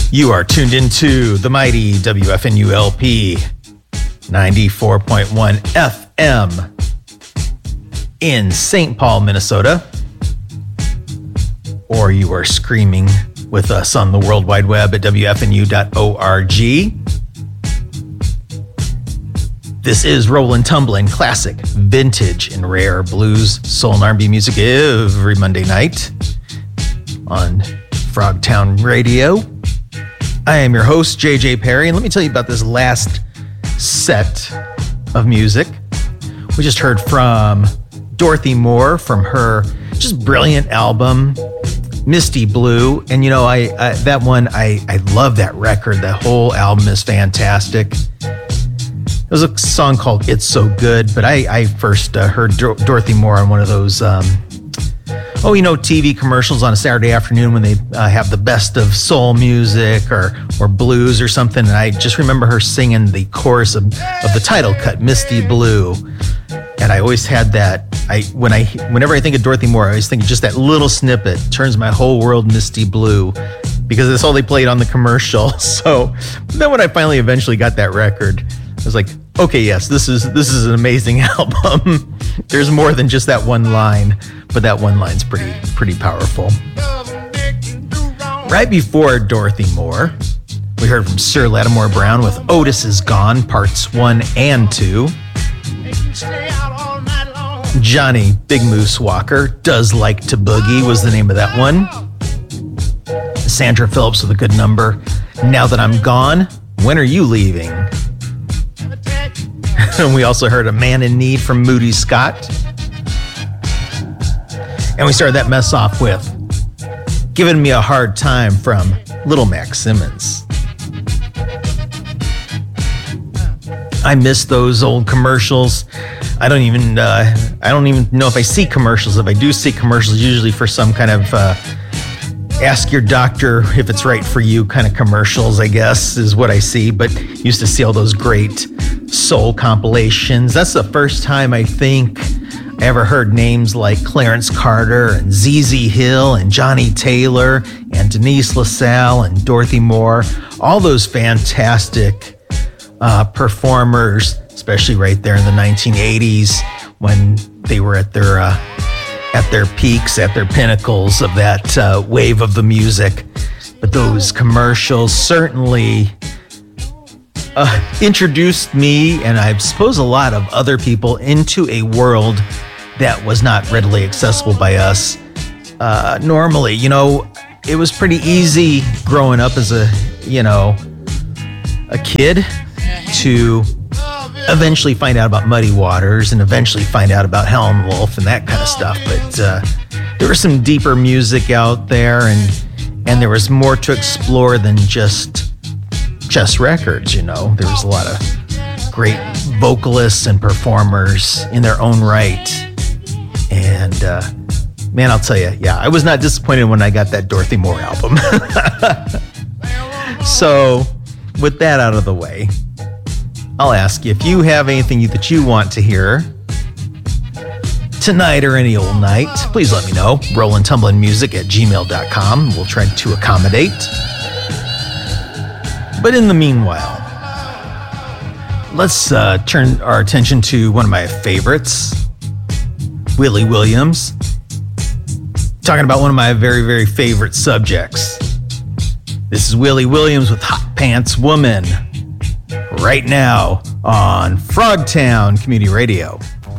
You are tuned into the mighty WFNULP 94.1 FM in St. Paul, Minnesota. Or you are screaming with us on the World Wide Web at WFNU.org. This is Rollin' Tumblin' classic, vintage, and rare blues, soul, and R&B music every Monday night on Frogtown Radio. I am your host, JJ Perry, and let me tell you about this last set of music. We just heard from Dorothy Moore from her just brilliant album, Misty Blue. And you know, I love that record. That whole album is fantastic. There was a song called It's So Good, but I first heard Dorothy Moore on one of those TV commercials on a Saturday afternoon when they have the best of soul music or blues or something. And I just remember her singing the chorus of the title cut, Misty Blue. And I always had that. Whenever I think of Dorothy Moore, I always think of just that little snippet, turns my whole world misty blue, because that's all they played on the commercial. So then when I finally eventually got that record, I was like, okay, yes, this is an amazing album. There's more than just that one line, but that one line's pretty powerful. Right before Dorothy Moore, we heard from Sir Lattimore Brown with Otis Is Gone, Parts 1 and 2. Johnny Big Moose Walker, Does Like to Boogie was the name of that one. Sandra Phillips with a good number, Now That I'm Gone, When Are You Leaving? And we also heard A Man in Need from Moody Scott. And we started that mess off with Giving Me a Hard Time from Little Mac Simmons. I miss those old commercials. I don't even know if I see commercials. If I do see commercials, usually for some kind of ask your doctor if it's right for you kind of commercials, I guess, is what I see. But used to see all those great soul compilations. That's the first time I think I ever heard names like Clarence Carter and ZZ Hill and Johnny Taylor and Denise LaSalle and Dorothy Moore. All those fantastic performers, especially right there in the 1980s when they were at their peaks, at their pinnacles of that wave of the music. But those commercials certainly introduced me, and I suppose a lot of other people, into a world that was not readily accessible by us normally. You know, it was pretty easy growing up as a kid to eventually find out about Muddy Waters and eventually find out about Howlin' Wolf and that kind of stuff. But there was some deeper music out there, and there was more to explore than just records, you know. There was a lot of great vocalists and performers in their own right. And man, I'll tell you, yeah, I was not disappointed when I got that Dorothy Moore album. So with that out of the way, I'll ask you, if you have anything that you want to hear tonight or any old night, please let me know. rollintumblinmusic@gmail.com. We'll try to accommodate. But in the meanwhile, let's turn our attention to one of my favorites, Willie Williams. Talking about one of my very, very favorite subjects. This is Willie Williams with Hot Pants Woman, right now on Frogtown Community Radio.